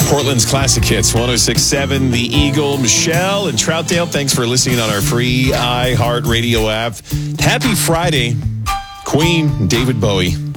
Portland's Classic Hits, 106.7, The Eagle, Michelle, and Troutdale. Thanks for listening on our free iHeartRadio app. Happy Friday, Queen, David Bowie.